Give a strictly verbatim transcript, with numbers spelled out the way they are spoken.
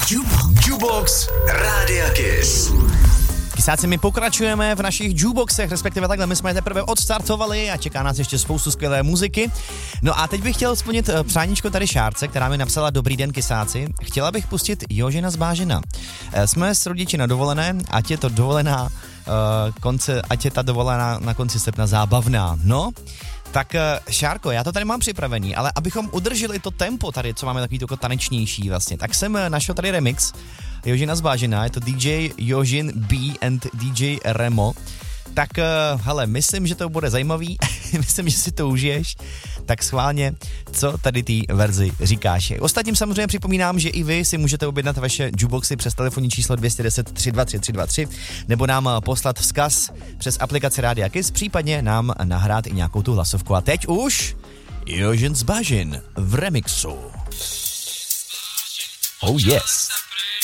Jukebox Rádia Kiss. Kysáci, my pokračujeme v našich jukeboxech, respektive takhle, my jsme teprve odstartovali a čeká nás ještě spoustu skvělé muziky. No a teď bych chtěl splnit přáníčko tady Šárce, která mi napsala: Dobrý den, Kysáci, chtěla bych pustit Jožina z Bážina. Jsme s rodiči na dovolené, ať je to dovolená, uh, konce, ať je ta dovolená na konci srpna zábavná. No, tak Šárko, já to tady mám připravený, ale abychom udrželi to tempo tady, co máme takový jako tanečnější vlastně, tak jsem našel tady remix Jožina z Bážina, je to D J Jožin B and D J Remo. Tak hele, myslím, že to bude zajímavý, myslím, že si to užiješ, tak schválně, co tady ty verzi říkáš. Ostatním samozřejmě připomínám, že i vy si můžete objednat vaše jukeboxy přes telefonní číslo dvě deset tři dva tři tři dva tři nebo nám poslat vzkaz přes aplikaci Rádia Kiss, případně nám nahrát i nějakou tu hlasovku. A teď už Jožin z Bážin v remixu. Oh yes.